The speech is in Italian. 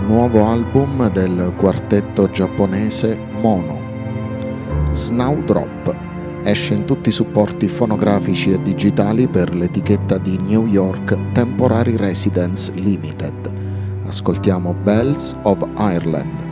nuovo album del quartetto giapponese Mono. Snowdrop esce in tutti i supporti fonografici e digitali per l'etichetta di New York Temporary Residence Limited. Ascoltiamo Bells of Ireland.